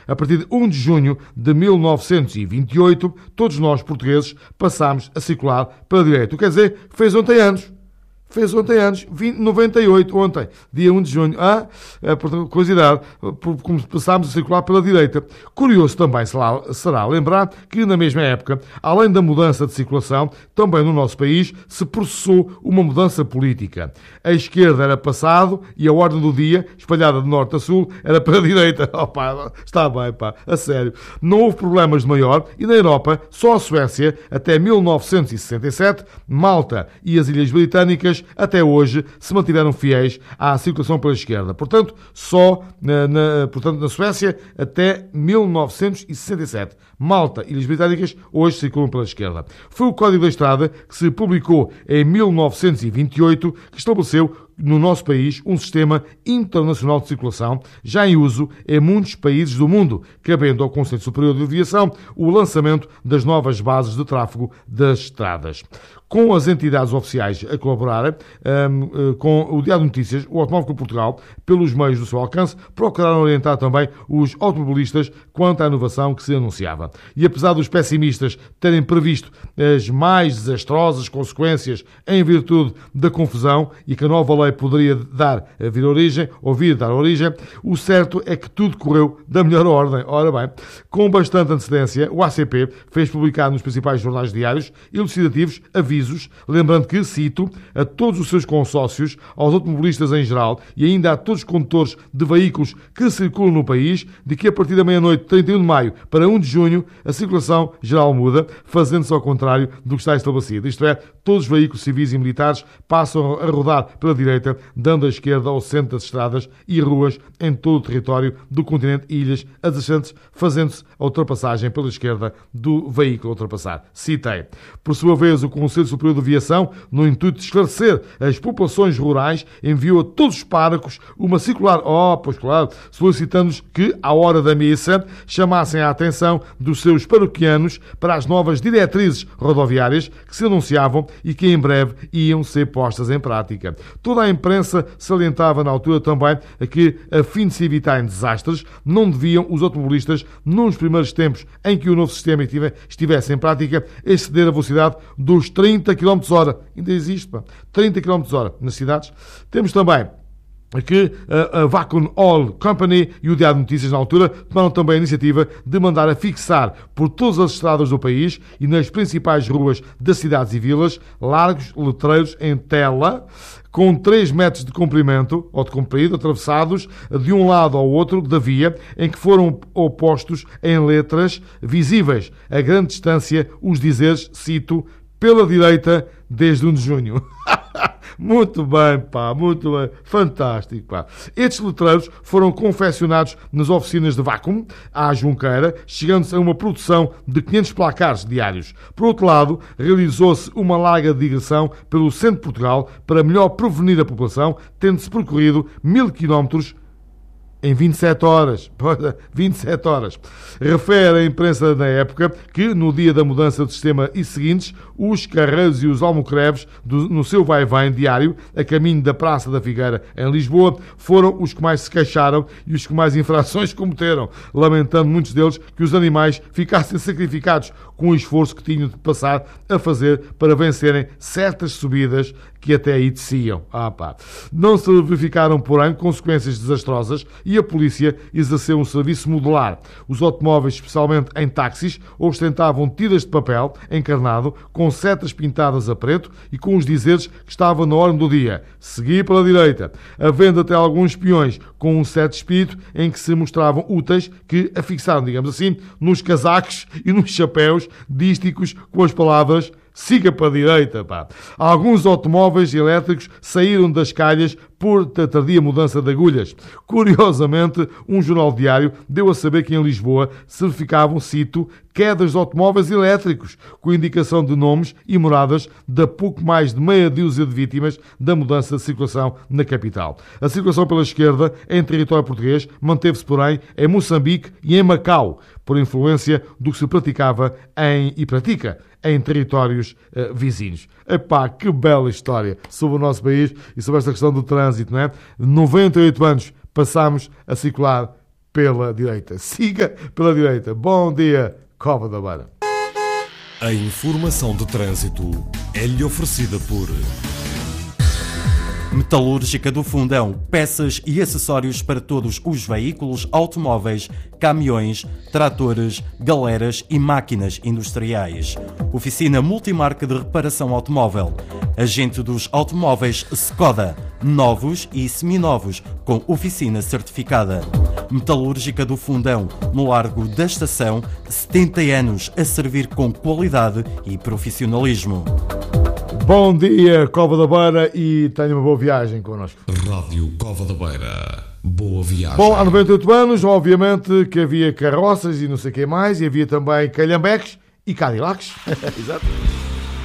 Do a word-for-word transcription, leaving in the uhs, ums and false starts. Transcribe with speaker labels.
Speaker 1: A partir de um de junho de mil novecentos e vinte e oito, todos nós, portugueses, passámos a circular pela direita. Quer dizer, fez ontem anos. Fez ontem anos, noventa e oito, ontem, dia um de junho. Ah, é, portanto, curiosidade, como passámos a circular pela direita. Curioso também será, será lembrar que, na mesma época, além da mudança de circulação, também no nosso país se processou uma mudança política. A esquerda era passado e a ordem do dia, espalhada de norte a sul, era para a direita. Oh, pá, está bem, pá, a sério. Não houve problemas de maior e, na Europa, só a Suécia, até mil novecentos e sessenta e sete, Malta e as Ilhas Britânicas, até hoje, se mantiveram fiéis à circulação pela esquerda. Portanto, só na, na, portanto, na Suécia até mil novecentos e sessenta e sete. Malta e Ilhas Britânicas hoje circulam pela esquerda. Foi o Código da Estrada que se publicou em mil novecentos e vinte e oito que estabeleceu no nosso país um sistema internacional de circulação já em uso em muitos países do mundo, cabendo ao Conselho Superior de Aviação o lançamento das novas bases de tráfego das estradas. Com as entidades oficiais a colaborarem, um, com o Diário de Notícias, o Automóvel Clube de Portugal, pelos meios do seu alcance, procuraram orientar também os automobilistas quanto à inovação que se anunciava. E apesar dos pessimistas terem previsto as mais desastrosas consequências em virtude da confusão e que a nova lei poderia dar a vir origem, ou vir dar origem, o certo é que tudo correu da melhor ordem. Ora bem, com bastante antecedência, o A C P fez publicar nos principais jornais diários elucidativos avisos, lembrando que, cito, a todos os seus consórcios, aos automobilistas em geral e ainda a todos os condutores de veículos que circulam no país, de que a partir da meia-noite de trinta e um de maio para um de junho, a circulação geral muda, fazendo-se ao contrário do que está estabelecido. Isto é, todos os veículos civis e militares passam a rodar pela direita, dando à esquerda ao centro das estradas e ruas em todo o território do continente e ilhas adjacentes, fazendo-se a ultrapassagem pela esquerda do veículo a ultrapassar. Citei. Por sua vez, o Conselho Superior de Aviação, no intuito de esclarecer as populações rurais, enviou a todos os párocos uma circular, oh, pois claro, solicitando-nos que, à hora da missa, chamassem a atenção dos seus paroquianos para as novas diretrizes rodoviárias que se anunciavam e que em breve iam ser postas em prática. Toda a imprensa salientava na altura também que, a fim de se evitarem desastres, não deviam os automobilistas, nos primeiros tempos em que o novo sistema estivesse em prática, exceder a velocidade dos trinta quilómetros por hora. Ainda existe, pá. trinta quilómetros por hora nas cidades. Temos também que a Vacuum Oil Company e o Diário de Notícias, na altura, tomaram também a iniciativa de mandar a fixar por todas as estradas do país e nas principais ruas das cidades e vilas largos letreiros em tela com três metros de comprimento, ou de comprido, atravessados de um lado ao outro da via, em que foram opostos em letras visíveis a grande distância os dizeres, cito, pela direita desde um de junho. Muito bem, pá, muito bem. Fantástico, pá. Estes letreiros foram confeccionados nas oficinas de Vacuum, à Junqueira, chegando-se a uma produção de quinhentos placares diários. Por outro lado, realizou-se uma larga digressão pelo centro de Portugal para melhor prevenir a população, tendo-se percorrido mil quilómetros em vinte e sete horas. vinte e sete horas. Refere a imprensa da época que, no dia da mudança do sistema e seguintes, os carreiros e os almocreves, do, no seu vai-vem diário, a caminho da Praça da Figueira, em Lisboa, foram os que mais se queixaram e os que mais infrações cometeram, lamentando muitos deles que os animais ficassem sacrificados com o esforço que tinham de passar a fazer para vencerem certas subidas que até aí desciam. Ah, pá. Não se verificaram, porém, consequências desastrosas e a polícia exerceu um serviço modular. Os automóveis, especialmente em táxis, ostentavam tiras de papel encarnado com setas pintadas a preto e com os dizeres que estavam na ordem do dia. Seguir pela direita. Havendo até alguns peões com um certo espírito em que se mostravam úteis que afixaram, digamos assim, nos casacos e nos chapéus dísticos com as palavras siga para a direita, pá. Alguns automóveis elétricos saíram das calhas por tardia mudança de agulhas. Curiosamente, um jornal diário deu a saber que em Lisboa se verificavam, cito, quedas de automóveis elétricos, com indicação de nomes e moradas de pouco mais de meia dúzia de vítimas da mudança de circulação na capital. A circulação pela esquerda em território português manteve-se, porém, em Moçambique e em Macau, por influência do que se praticava em, e pratica em territórios uh, vizinhos. Epá, que bela história sobre o nosso país e sobre esta questão do trânsito, não é? noventa e oito anos passámos a circular pela direita. Siga pela direita. Bom dia, Cova da Beira.
Speaker 2: A informação de trânsito é-lhe oferecida por Metalúrgica do Fundão, peças e acessórios para todos os veículos, automóveis, caminhões, tratores, galeras e máquinas industriais. Oficina multimarca de reparação automóvel. Agente dos automóveis Skoda, novos e seminovos, com oficina certificada. Metalúrgica do Fundão, no Largo da Estação, setenta anos a servir com qualidade e profissionalismo.
Speaker 1: Bom dia, Cova da Beira, e tenha uma boa viagem connosco.
Speaker 2: Rádio Cova da Beira. Boa viagem.
Speaker 1: Bom, há noventa e oito anos, obviamente que havia carroças e não sei o que mais, e havia também calhambeques e Cadillacs. Exato.